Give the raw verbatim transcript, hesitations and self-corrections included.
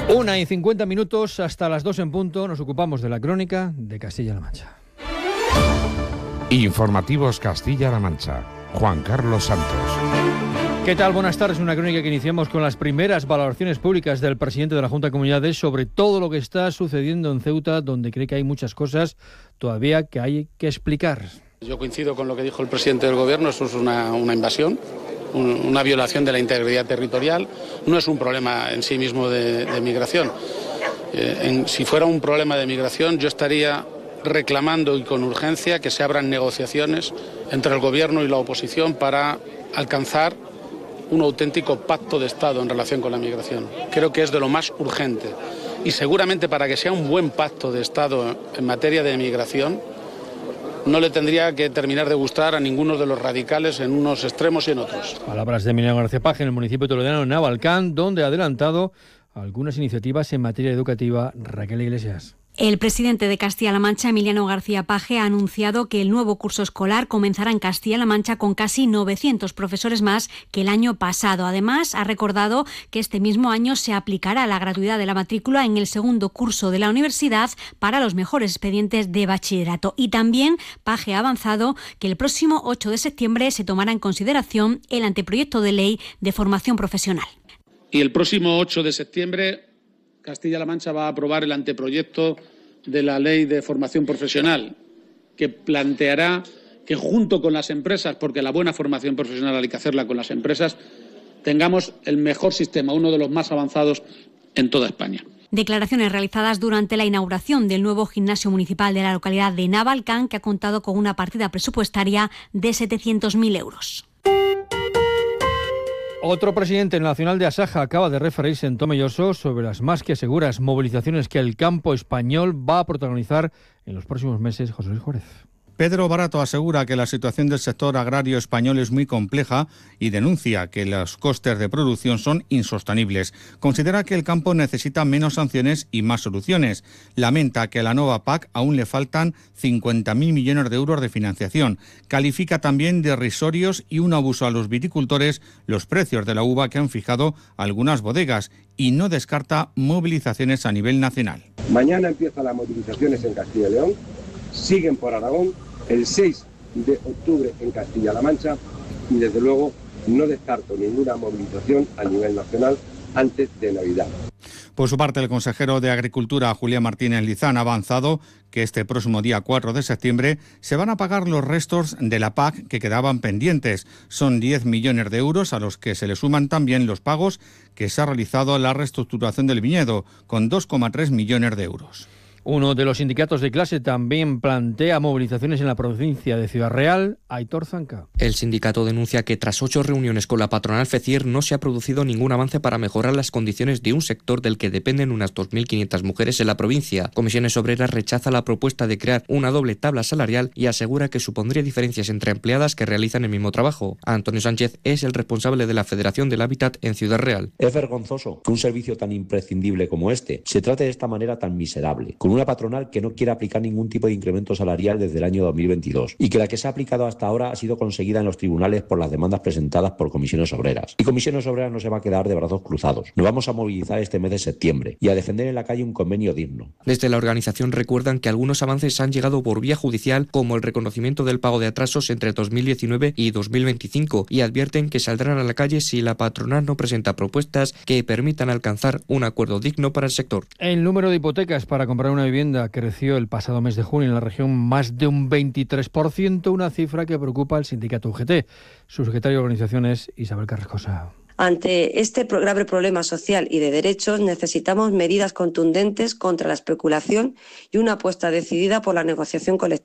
Una y cincuenta minutos hasta las dos en punto. Nos ocupamos de la crónica de Castilla-La Mancha. Informativos Castilla-La Mancha. Juan Carlos Santos. ¿Qué tal? Buenas tardes. Una crónica que iniciamos con las primeras valoraciones públicas del presidente de la Junta de Comunidades sobre todo lo que está sucediendo en Ceuta, donde cree que hay muchas cosas todavía que hay que explicar. Yo coincido con lo que dijo el presidente del Gobierno. Eso es una, una invasión, un, una violación de la integridad territorial. No es un problema en sí mismo de, de migración. Eh, en, si fuera un problema de migración, yo estaría reclamando y con urgencia que se abran negociaciones entre el Gobierno y la oposición para alcanzar un auténtico pacto de Estado en relación con la migración. Creo que es de lo más urgente. Y seguramente para que sea un buen pacto de Estado en materia de migración, no le tendría que terminar de gustar a ninguno de los radicales en unos extremos y en otros. Palabras de Emiliano García Paje en el municipio toledano de Navalcán, donde ha adelantado algunas iniciativas en materia educativa. Raquel Iglesias. El presidente de Castilla-La Mancha, Emiliano García Paje, ha anunciado que el nuevo curso escolar comenzará en Castilla-La Mancha con casi novecientos profesores más que el año pasado. Además, ha recordado que este mismo año se aplicará la gratuidad de la matrícula en el segundo curso de la universidad para los mejores expedientes de bachillerato. Y también Paje ha avanzado que el próximo ocho de septiembre se tomará en consideración el anteproyecto de ley de formación profesional. Y el próximo ocho de septiembre Castilla-La Mancha va a aprobar el anteproyecto de la Ley de Formación Profesional, que planteará que junto con las empresas, porque la buena formación profesional hay que hacerla con las empresas, tengamos el mejor sistema, uno de los más avanzados en toda España. Declaraciones realizadas durante la inauguración del nuevo gimnasio municipal de la localidad de Navalcán, que ha contado con una partida presupuestaria de setecientos mil euros. Otro presidente nacional de Asaja acaba de referirse en Tomelloso sobre las más que seguras movilizaciones que el campo español va a protagonizar en los próximos meses. José Luis Juárez. Pedro Barato asegura que la situación del sector agrario español es muy compleja y denuncia que los costes de producción son insostenibles. Considera que el campo necesita menos sanciones y más soluciones. Lamenta que a la nueva P A C aún le faltan cincuenta mil millones de euros de financiación. Califica también de irrisorios y un abuso a los viticultores los precios de la uva que han fijado algunas bodegas y no descarta movilizaciones a nivel nacional. Mañana empiezan las movilizaciones en Castilla y León, siguen por Aragón, el seis de octubre en Castilla-La Mancha y desde luego no descarto ninguna movilización a nivel nacional antes de Navidad. Por su parte, el consejero de Agricultura, Julián Martínez Lizán, ha avanzado que este próximo día cuatro de septiembre se van a pagar los restos de la P A C que quedaban pendientes. Son diez millones de euros a los que se le suman también los pagos que se ha realizado a la reestructuración del viñedo, con dos coma tres millones de euros. Uno de los sindicatos de clase también plantea movilizaciones en la provincia de Ciudad Real. Aitor Zanca. El sindicato denuncia que tras ocho reuniones con la patronal FECIR no se ha producido ningún avance para mejorar las condiciones de un sector del que dependen unas dos mil quinientas mujeres en la provincia. Comisiones Obreras rechaza la propuesta de crear una doble tabla salarial y asegura que supondría diferencias entre empleadas que realizan el mismo trabajo. Antonio Sánchez es el responsable de la Federación del Hábitat en Ciudad Real. Es vergonzoso que un servicio tan imprescindible como este se trate de esta manera tan miserable, con una patronal que no quiere aplicar ningún tipo de incremento salarial desde el año dos mil veintidós y que la que se ha aplicado hasta ahora ha sido conseguida en los tribunales por las demandas presentadas por Comisiones Obreras. Y Comisiones Obreras no se va a quedar de brazos cruzados. Nos vamos a movilizar este mes de septiembre y a defender en la calle un convenio digno. Desde la organización recuerdan que algunos avances han llegado por vía judicial, como el reconocimiento del pago de atrasos entre dos mil diecinueve y dos mil veinticinco, y advierten que saldrán a la calle si la patronal no presenta propuestas que permitan alcanzar un acuerdo digno para el sector. El número de hipotecas para comprar una vivienda creció el pasado mes de junio en la región más de un veintitrés por ciento, una cifra que preocupa al sindicato U G T. Su secretario de organización es Isabel Carrascosa. Ante este grave problema social y de derechos necesitamos medidas contundentes contra la especulación y una apuesta decidida por la negociación colectiva.